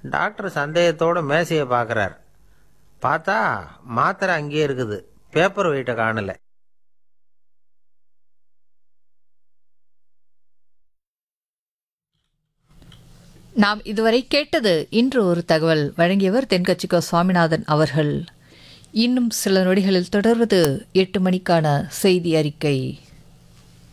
Doctor சந்தேகத்தோட மேசையை பார்க்குறார். பார்த்தா மாத்திரை அங்கேயே இருக்குது, பேப்பர் வெயிட்டை காணல. நாம் இதுவரை கேட்டது இன்று ஒரு தகவல். வழங்கியவர் தென்கட்சிக்கோ சுவாமிநாதன் அவர்கள். இன்னும் சில நொடிகளில் தொடர்வது 8 மணிக்கான செய்தி அறிக்கை.